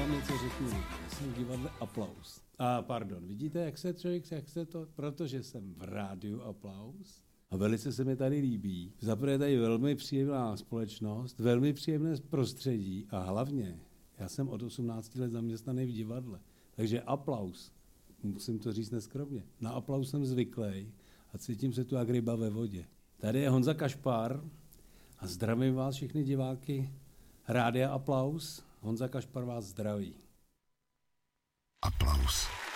vám něco řeknu. Já jsem v divadle Aplaus. Vidíte, jak se to, protože jsem v rádiu Aplaus a velice se mi tady líbí. Zaprvé je tady velmi příjemná společnost, velmi příjemné prostředí a hlavně já jsem od 18 let zaměstnaný v divadle. Takže Aplaus, musím to říct neskromně, na Aplaus jsem zvyklý a cítím se tu jak ryba ve vodě. Tady je Honza Kašpar a zdravím vás všechny diváky Rádia Aplaus. Honza Kašpar vás zdraví. Aplaus.